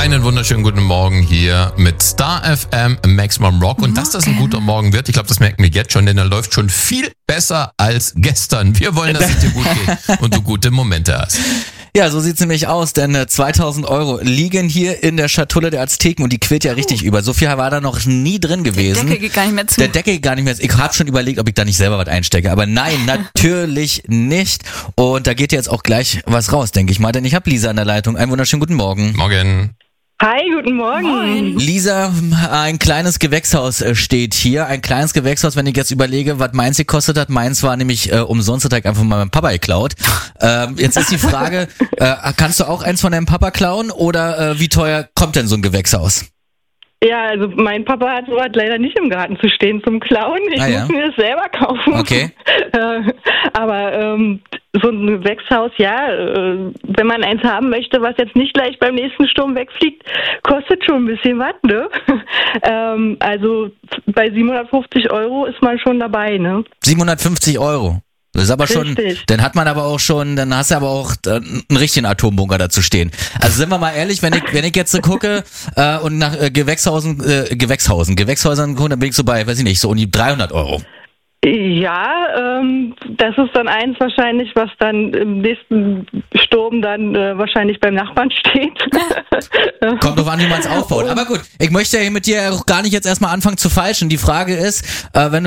Einen wunderschönen guten Morgen hier mit Star FM Maximum Rock. Und dass das ein guter Morgen wird, ich glaube, das merken wir jetzt schon, denn er läuft schon viel besser als gestern. Wir wollen, dass es dir gut geht und du gute Momente hast. Ja, so sieht's nämlich aus, denn 2.000 Euro liegen hier in der Schatulle der Azteken und die quillt ja richtig über. So viel war da noch nie drin gewesen. Der Deckel geht gar nicht mehr zu. Der Deckel geht gar nicht mehr zu. Ich habe schon überlegt, ob ich da nicht selber was einstecke, aber nein, natürlich nicht. Und da geht jetzt auch gleich was raus, denke ich mal, denn ich habe Lisa an der Leitung. Einen wunderschönen guten Morgen. Morgen. Hi, guten Morgen. Moin. Lisa, ein kleines Gewächshaus steht hier. Ein kleines Gewächshaus, wenn ich jetzt überlege, was meins gekostet hat. Meins war nämlich umsonst, hat ich einfach mal meinem Papa geklaut. Jetzt ist die Frage, kannst du auch eins von deinem Papa klauen oder wie teuer kommt denn so ein Gewächshaus? Ja, also mein Papa hat sowas leider nicht im Garten zu stehen zum Klauen. Ich muss mir das selber kaufen. Okay. Aber so ein Gewächshaus, ja, wenn man eins haben möchte, was jetzt nicht gleich beim nächsten Sturm wegfliegt, kostet schon ein bisschen was, ne? Also bei 750 Euro ist man schon dabei, ne? 750 Euro. Das ist aber schon, Richtig. dann hat man aber auch schon, dann hast du aber auch einen richtigen Atombunker dazu stehen. Also sind wir mal ehrlich, wenn ich jetzt so gucke und nach Gewächshäusern gucke, dann bin ich so bei, weiß ich nicht, so um die 300 Euro. Ja, das ist dann eins wahrscheinlich, was dann im nächsten Sturm dann wahrscheinlich beim Nachbarn steht. Kommt drauf an, wie man es aufbaut. Aber gut, ich möchte ja mit dir auch gar nicht jetzt erstmal anfangen zu feilschen. Die Frage ist, wenn du